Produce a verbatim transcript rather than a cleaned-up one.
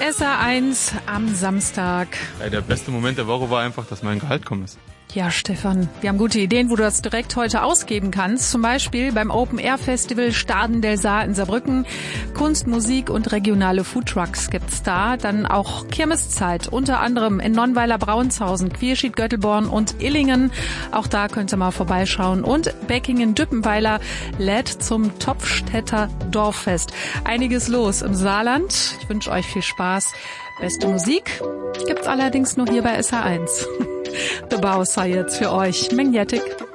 S R eins am Samstag. Ja, der beste Moment der Woche war einfach, dass mein Gehalt gekommen ist. Ja, Stefan, wir haben gute Ideen, wo du das direkt heute ausgeben kannst. Zum Beispiel beim Open-Air-Festival Staden del Saar in Saarbrücken. Kunst, Musik und regionale Foodtrucks gibt's da. Dann auch Kirmeszeit, unter anderem in Nonnweiler, Braunshausen, Quierschied, Göttelborn und Illingen. Auch da könnt ihr mal vorbeischauen. Und Beckingen-Düppenweiler lädt zum Topfstädter Dorffest. Einiges los im Saarland. Ich wünsche euch viel Spaß. Beste Musik gibt's allerdings nur hier bei S R eins. The Bow sei jetzt für euch. Magnetic.